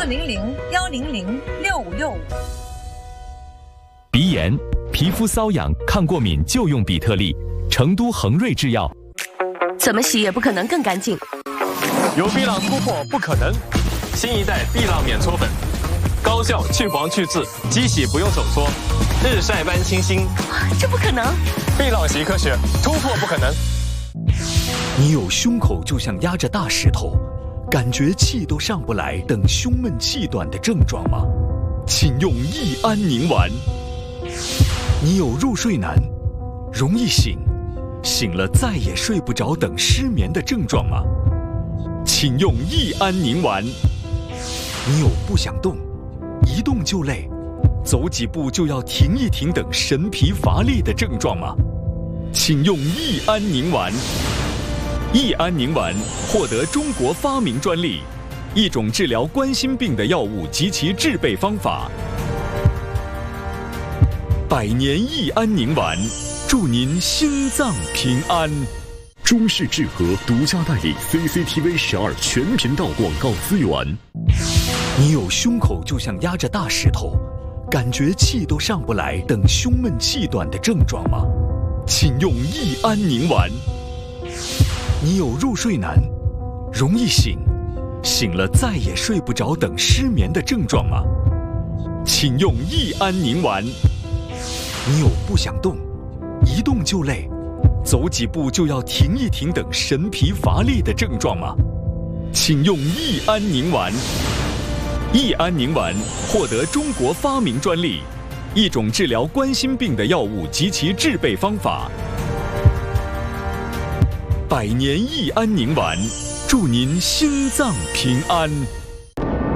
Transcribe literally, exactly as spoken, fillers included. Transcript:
四零零幺零零六五六五。 鼻炎、皮肤瘙痒、抗过敏就用比特利，成都恒瑞制药。 怎么洗也不可能更干净。 有碧朗突破不可能，新一代碧朗免搓粉，高效去黄去渍，机洗不用手搓，日晒般清新。 这不可能！ 碧朗洗科学，突破不可能。 你有胸口就像压着大石头，感觉气都上不来等胸闷气短的症状吗？请用益安宁丸。你有入睡难，容易醒，醒了再也睡不着等失眠的症状吗？请用益安宁丸。你有不想动，一动就累，走几步就要停一停等神疲乏力的症状吗？请用益安宁丸。益安宁丸获得中国发明专利，一种治疗冠心病的药物及其制备方法。百年益安宁丸，祝您心脏平安。 中视智和独家代理 C C T V 十二全频道广告资源。 你有胸口就像压着大石头，感觉气都上不来等胸闷气短的症状吗？请用益安宁丸。你有入睡难，容易醒，醒了再也睡不着等失眠的症状吗？请用益安宁丸。你有不想动，一动就累，走几步就要停一停等神疲乏力的症状吗？请用益安宁丸。益安宁丸获得中国发明专利，一种治疗冠心病的药物及其制备方法。百年益安宁丸，祝您心脏平安。